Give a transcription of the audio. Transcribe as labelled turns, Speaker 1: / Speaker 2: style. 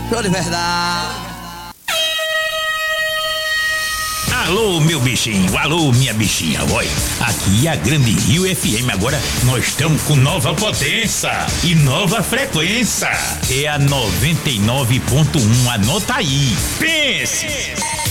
Speaker 1: Show de verdade.
Speaker 2: Alô, meu bichinho, alô, minha bichinha, oi. Aqui é a Grande Rio FM, agora nós estamos com nova potência e nova frequência. É a 99.1, anota aí. Pense!